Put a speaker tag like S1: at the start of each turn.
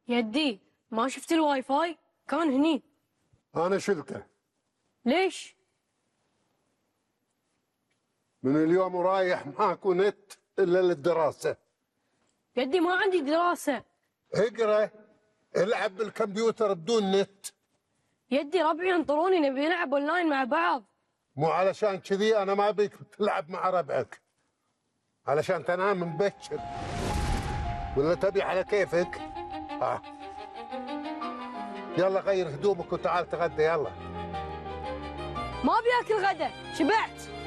S1: يدي ما شفت الواي فاي كان هني.
S2: أنا شلته.
S1: ليش؟
S2: من اليوم ورايح ماكو نت إلا للدراسة.
S1: يدي ما عندي دراسة.
S2: اقرأ، العب بالكمبيوتر بدون نت.
S1: يدي ربعي ينطروني نبي نلعب اونلاين مع بعض.
S2: مو علشان كذي أنا ما بيك تلعب مع ربعك، علشان تنام مبكر، ولا تبي على كيفك؟ يلا غير هدومك وتعال تغدى يلا.
S1: ما ابي اكل غدا، شبعت.